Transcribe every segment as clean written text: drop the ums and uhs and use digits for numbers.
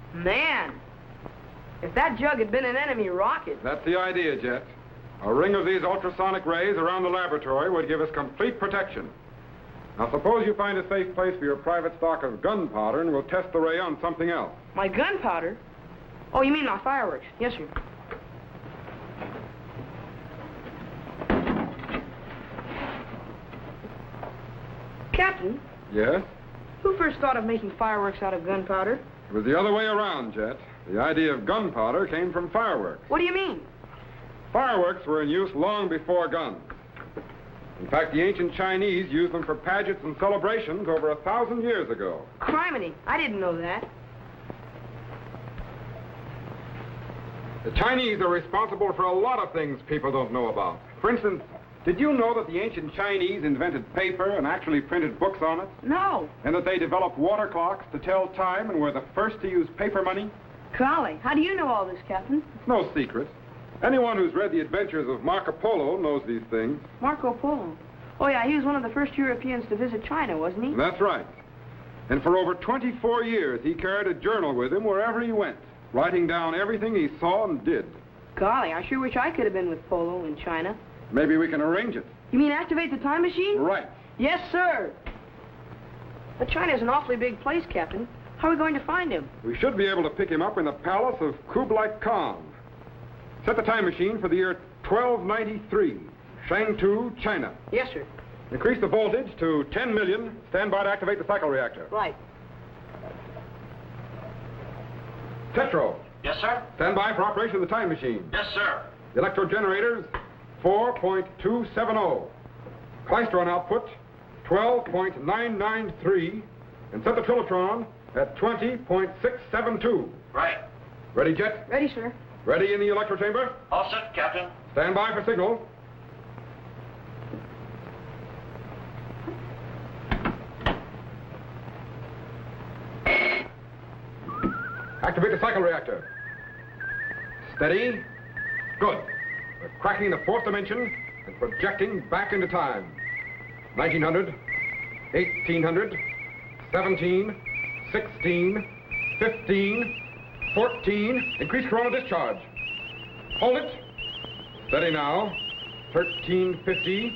Man, if that jug had been an enemy rocket... That's the idea, Jet. A ring of these ultrasonic rays around the laboratory would give us complete protection. Now, suppose you find a safe place for your private stock of gunpowder, and we'll test the ray on something else. My gunpowder? Oh, you mean my fireworks? Yes, sir. Captain? Yes? Who first thought of making fireworks out of gunpowder? It was the other way around, Jet. The idea of gunpowder came from fireworks. What do you mean? Fireworks were in use long before guns. In fact, the ancient Chinese used them for pageants and celebrations over 1,000 years ago. Criminy, I didn't know that. The Chinese are responsible for a lot of things people don't know about. For instance, did you know that the ancient Chinese invented paper and actually printed books on it? No. And that they developed water clocks to tell time and were the first to use paper money? Golly, how do you know all this, Captain? It's no secret. Anyone who's read the adventures of Marco Polo knows these things. Marco Polo? Oh, yeah, he was one of the first Europeans to visit China, wasn't he? That's right. And for over 24 years, he carried a journal with him wherever he went, writing down everything he saw and did. Golly, I sure wish I could have been with Polo in China. Maybe we can arrange it. You mean activate the time machine? Right. Yes, sir. But China's an awfully big place, Captain. How are we going to find him? We should be able to pick him up in the palace of Kublai Khan. Set the time machine for the year 1293, Shangtu, China. Yes, sir. Increase the voltage to 10 million. Stand by to activate the cycle reactor. Right. Tetro. Yes, sir? Stand by for operation of the time machine. Yes, sir. The electro generators, 4.270. Klystron output, 12.993. And set the Trilotron at 20.672. Right. Ready, Jet? Ready, sir. Ready in the electro chamber? All set, Captain. Stand by for signal. Activate the cycle reactor. Steady. Good. We're cracking the fourth dimension and projecting back into time. 1900, 1800, 17, 16, 15, 14. Increase coronal discharge. Hold it. Steady now. 1350,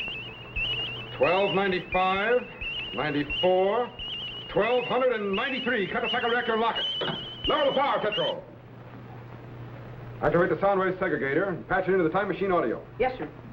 1295, 94, 1293. Cut the cycle reactor and lock it. Lower the power, Tetro. Activate the sound wave segregator and patch it into the time machine audio. Yes, sir.